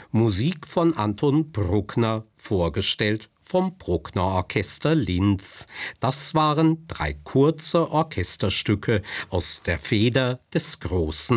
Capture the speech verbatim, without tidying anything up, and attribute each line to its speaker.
Speaker 1: Musik von Anton Bruckner, vorgestellt vom Bruckner Orchester Linz. Das waren drei kurze Orchesterstücke aus der Feder des großen